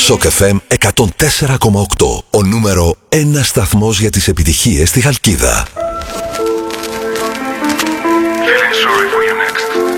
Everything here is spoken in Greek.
Shock FM 104,8. Ο νούμερο 1 σταθμός για τις επιτυχίες στη Χαλκίδα.